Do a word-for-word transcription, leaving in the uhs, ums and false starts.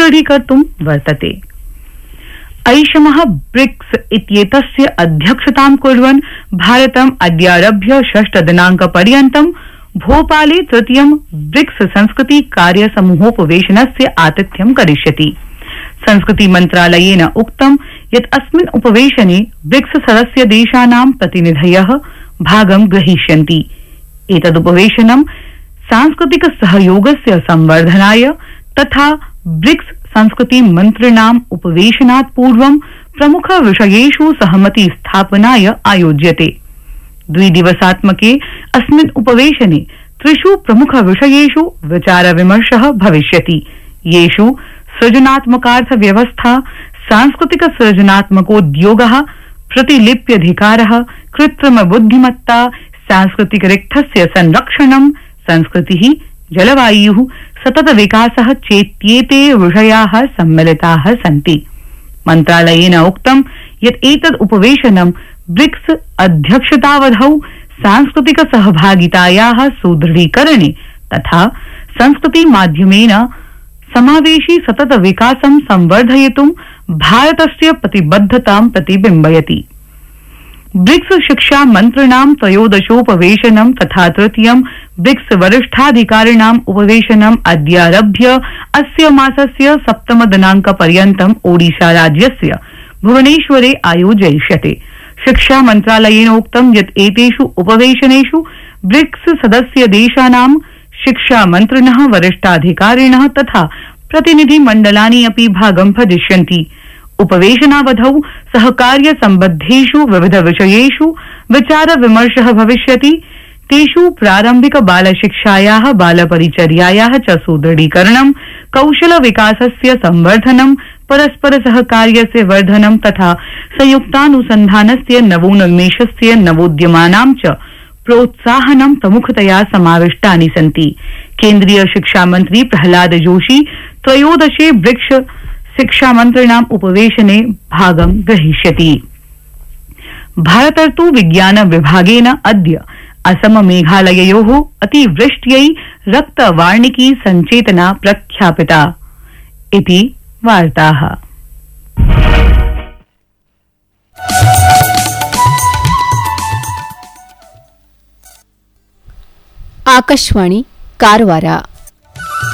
सुदृढीकर्तुं वर्तते। ऐषमः ब्रिक्स इत्येतस्य अध्यक्षतां कुर्वन् भारतम् अद्यारभ्य षष्ठदिनाङ्कपर्यन्तं भोपाले तृतीयं ब्रिक्स संस्कृति कार्य समूहोपवेशनस्य आतिथ्यं करिष्यति। संस्कृति मन्त्रालयेन उक्तं यत् अस्मिन् उपवेशने ब्रिक्स सदस्य देशानां प्रतिनिधयः भागं ग्रहीष्यन्ति। एतदुपवेशनं सांस्कृतिक सहयोगस्य संवर्धनाय तथा ब्रिक्स संस्कृति मन्त्रिणाम् उपवेशनात् पूर्वं प्रमुख विषयेषु सहमति स्थापनाय आयोज्यते। द्विदिवसात्मके अस्मिन् उपवेशने त्रिषु प्रमुख विषयेषु विचार विमर्शः भविष्यति, येषु सृजनात्मकार्थव्यवस्था, सांस्कृतिक सृजनात्मकोद्योगः, प्रतिलिप्यधिकारः, कृत्रिम बुद्धिमत्ता, सांस्कृतिक रिक्थस्य संरक्षणं, संस्कृतिः, जलवायुः, सतत विकासः चेत्येते विषयाः सम्मिलिताः सन्ति। मन्त्रालयेन उक्तं यत् एतद् उपवेशनं ब्रिक्स अध्यक्षतावधौ सांस्कृतिक सहभागितायाः सुदृढीकरणे तथा संस्कृति माध्यमेन समावेशी सतत विकासं संवर्धयितुं भारतस्य प्रतिबद्धतां प्रतिबिम्बयति। ब्रिक्स शिक्षा मन्त्रिणां त्रयोदशोपवेशनं तथा तृतीयं ब्रिक्स वरिष्ठाधिकारिणाम् उपवेशनम् अद्यारभ्य अस्य मासस्य सप्तम दिनाङ्कपर्यन्तम् ओडिशा राज्यस्य भुवनेश्वरे आयोजयिष्यते। शिक्षा मन्त्रालयेन उक्तं यत् एतेषु उपवेशनेषु ब्रिक्स सदस्य देशानां शिक्षा मन्त्रिणः, वरिष्ठाधिकारिणः तथा प्रतिनिधि मण्डलानि अपि भागं भजिष्यन्ति। उपवेशनावधौ सहकार्य सम्बद्धेषु विविध विषयेषु विचार विमर्शः भविष्यति। तेषु प्रारम्भिक बालशिक्षायाः, बालपरिचर्यायाः च सुदृढीकरणं, कौशल विकासस्य संवर्धनं, परस्पर सहकार्यस्य वर्धनं तथा संयुक्तानुसन्धानस्य नवोन्मेषस्य नवोद्यमानां च प्रोत्साहनं प्रमुखतया समाविष्टानि सन्ति। केन्द्रीय शिक्षा मंत्री प्रहलाद जोशी त्रयोदशे ब्रिक्स शिक्षा मन्त्रिणाम् उपवेशने भागं ग्रहीष्यति। भारतर्तु विज्ञान विभागेन अद्य असम मेघालययोः अतिवृष्ट्यै रक्तवार्णिकी सञ्चेतना प्रख्यापिता इति वार्ताः। आकाशवाणी कारवार।